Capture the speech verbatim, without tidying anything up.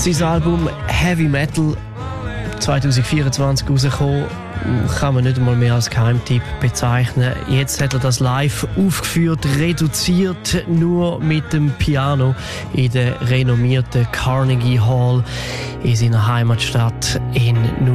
Sein Album Heavy Metal zwanzig vierundzwanzig rausgekommen, kann man nicht einmal mehr als Geheimtipp bezeichnen. Jetzt hat er das live aufgeführt, reduziert nur mit dem Piano in der renommierten Carnegie Hall in seiner Heimatstadt in New